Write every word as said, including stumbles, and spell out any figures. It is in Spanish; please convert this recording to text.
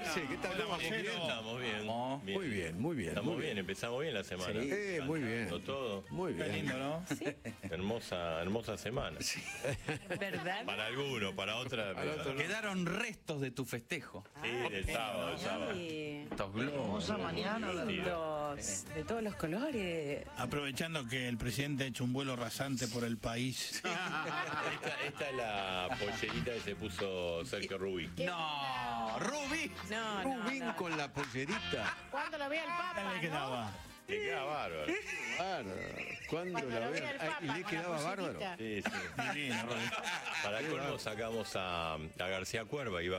parece? ¿Qué tal? ¿Cómo Muy bien, estamos bien, Oh, bien. Muy bien, muy bien. Estamos muy bien, empezamos bien la semana. Sí, eh, muy bien. Todo. Muy bien. Qué lindo, ¿no? Hermosa, hermosa semana. ¿Verdad? Para algunos, para otras. Para otros no. Quedaron restos de tu festejo. Sí, del sábado, del sábado. Sí. Estos globos. Mañana los, de todos los colores. Aprovechando que el presidente ha hecho un vuelo rasante por el país. Esta, esta es la pollerita que se puso Sergio Rubí. No, Rubi. No, no, Rubín no. con la pollerita. ¿Cuándo lo vea el Papa? Le quedaba. Le queda bárbaro. Bárbaro. ¿Cuándo Cuando la lo veo? vea el Ah, Papa y le con la quedaba bárbaro. pollerita. Sí, sí. Divino, Rubí. Para colmo sacamos a, a García Cuerva, iba